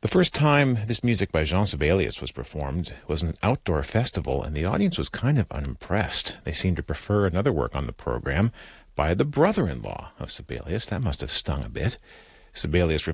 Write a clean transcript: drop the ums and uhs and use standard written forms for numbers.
The first time this music by Jean Sibelius was performed was an outdoor festival, and the audience was kind of unimpressed. They seemed to prefer another work on the program by the brother-in-law of Sibelius. That must have stung a bit. Sibelius